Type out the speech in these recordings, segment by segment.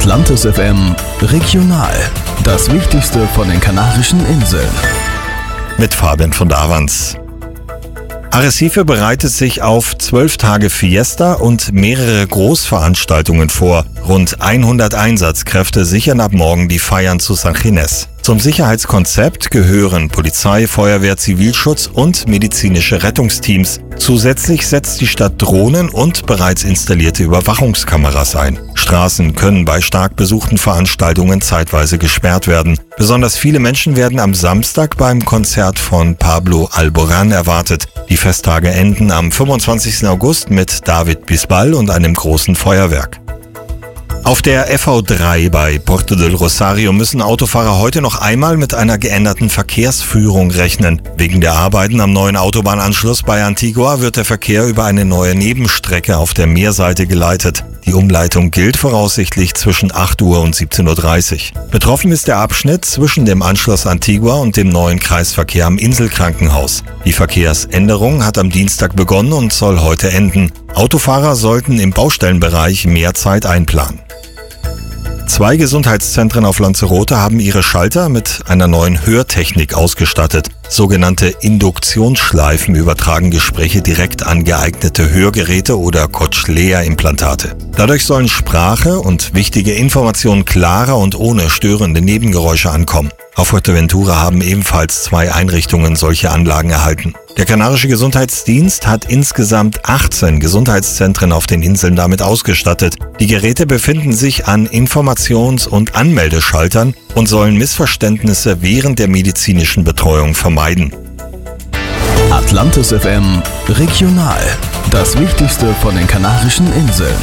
Atlantis FM Regional. Das Wichtigste von den Kanarischen Inseln. Mit Fabian von Davans. Arrecife bereitet sich auf 12 Tage Fiesta und mehrere Großveranstaltungen vor. Rund 100 Einsatzkräfte sichern ab morgen die Feiern zu San Ginés. Zum Sicherheitskonzept gehören Polizei, Feuerwehr, Zivilschutz und medizinische Rettungsteams. Zusätzlich setzt die Stadt Drohnen und bereits installierte Überwachungskameras ein. Straßen können bei stark besuchten Veranstaltungen zeitweise gesperrt werden. Besonders viele Menschen werden am Samstag beim Konzert von Pablo Alborán erwartet. Die Festtage enden am 25. August mit David Bisbal und einem großen Feuerwerk. Auf der FV3 bei Puerto del Rosario müssen Autofahrer heute noch einmal mit einer geänderten Verkehrsführung rechnen. Wegen der Arbeiten am neuen Autobahnanschluss bei Antigua wird der Verkehr über eine neue Nebenstrecke auf der Meerseite geleitet. Die Umleitung gilt voraussichtlich zwischen 8 Uhr und 17.30 Uhr. Betroffen ist der Abschnitt zwischen dem Anschluss Antigua und dem neuen Kreisverkehr am Inselkrankenhaus. Die Verkehrsänderung hat am Dienstag begonnen und soll heute enden. Autofahrer sollten im Baustellenbereich mehr Zeit einplanen. 2 Gesundheitszentren auf Lanzarote haben ihre Schalter mit einer neuen Hörtechnik ausgestattet. Sogenannte Induktionsschleifen übertragen Gespräche direkt an geeignete Hörgeräte oder Cochlea-Implantate. Dadurch sollen Sprache und wichtige Informationen klarer und ohne störende Nebengeräusche ankommen. Auf Fuerteventura haben ebenfalls 2 Einrichtungen solche Anlagen erhalten. Der kanarische Gesundheitsdienst hat insgesamt 18 Gesundheitszentren auf den Inseln damit ausgestattet. Die Geräte befinden sich an Informations- und Anmeldeschaltern und sollen Missverständnisse während der medizinischen Betreuung vermeiden. Atlantis FM Regional. Das Wichtigste von den Kanarischen Inseln.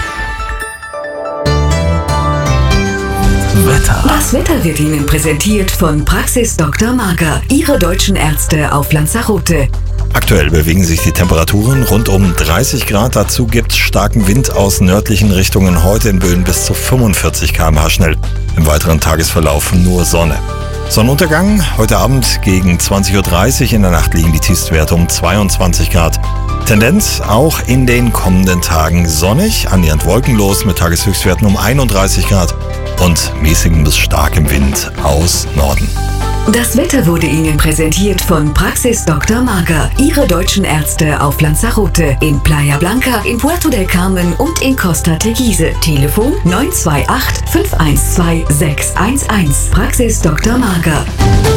Wetter. Das Wetter wird Ihnen präsentiert von Praxis Dr. Marker, Ihre deutschen Ärzte auf Lanzarote. Aktuell bewegen sich die Temperaturen rund um 30 Grad. Dazu gibt es starken Wind aus nördlichen Richtungen, heute in Böen bis zu 45 km/h schnell. Im weiteren Tagesverlauf nur Sonne. Sonnenuntergang heute Abend gegen 20.30 Uhr. In der Nacht liegen die Tiefstwerte um 22 Grad. Tendenz auch in den kommenden Tagen sonnig, annähernd wolkenlos mit Tageshöchstwerten um 31 Grad und mäßigem bis starkem Wind aus Norden. Das Wetter wurde Ihnen präsentiert von Praxis Dr. Marker, Ihre deutschen Ärzte auf Lanzarote, in Playa Blanca, in Puerto del Carmen und in Costa Teguise. Telefon 928 512 611. Praxis Dr. Marker.